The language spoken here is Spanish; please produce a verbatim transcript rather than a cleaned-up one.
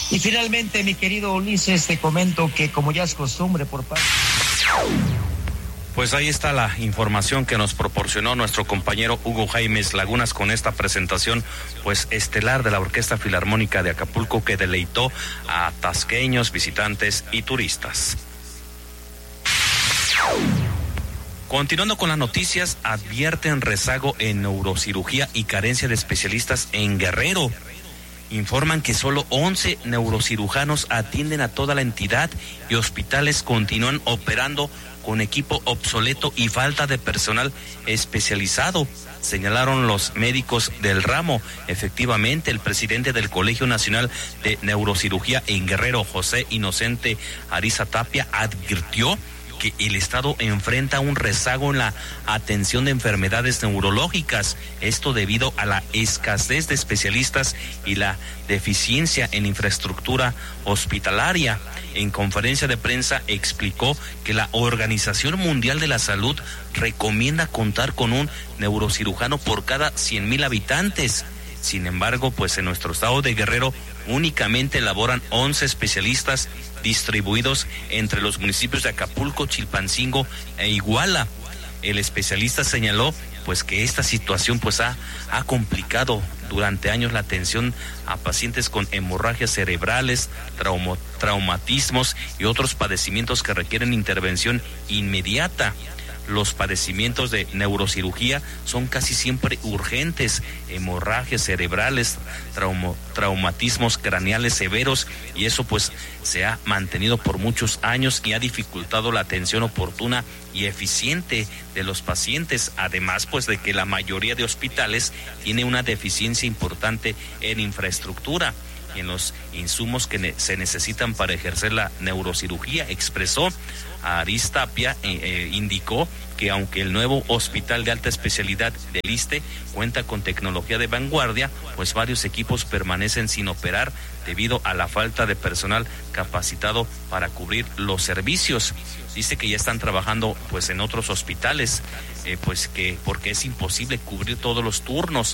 Y finalmente, mi querido Ulises, te comento que como ya es costumbre por parte... Pues ahí está la información que nos proporcionó nuestro compañero Hugo Jaimes Lagunas con esta presentación pues estelar de la Orquesta Filarmónica de Acapulco, que deleitó a tasqueños, visitantes y turistas. Continuando con las noticias, advierten rezago en neurocirugía y carencia de especialistas en Guerrero. Informan que solo once neurocirujanos atienden a toda la entidad y hospitales continúan operando con equipo obsoleto y falta de personal especializado, señalaron los médicos del ramo. Efectivamente, el presidente del Colegio Nacional de Neurocirugía en Guerrero, José Inocente Ariza Tapia, advirtió que el Estado enfrenta un rezago en la atención de enfermedades neurológicas, esto debido a la escasez de especialistas y la deficiencia en infraestructura hospitalaria. En conferencia de prensa explicó que la Organización Mundial de la Salud recomienda contar con un neurocirujano por cada cien mil habitantes. Sin embargo, pues en nuestro estado de Guerrero únicamente laboran once especialistas distribuidos entre los municipios de Acapulco, Chilpancingo e Iguala. El especialista señaló pues que esta situación pues ha, ha complicado durante años la atención a pacientes con hemorragias cerebrales, trauma, traumatismos y otros padecimientos que requieren intervención inmediata. Los padecimientos de neurocirugía son casi siempre urgentes, hemorragias cerebrales, trauma, traumatismos craneales severos, y eso pues se ha mantenido por muchos años y ha dificultado la atención oportuna y eficiente de los pacientes, además pues de que la mayoría de hospitales tiene una deficiencia importante en infraestructura y en los insumos que ne- se necesitan para ejercer la neurocirugía, expresó. Ariz Tapia eh, eh, indicó que aunque el nuevo hospital de alta especialidad del ISSSTE cuenta con tecnología de vanguardia, pues varios equipos permanecen sin operar debido a la falta de personal capacitado para cubrir los servicios. Dice que ya están trabajando pues en otros hospitales, eh, pues que porque es imposible cubrir todos los turnos.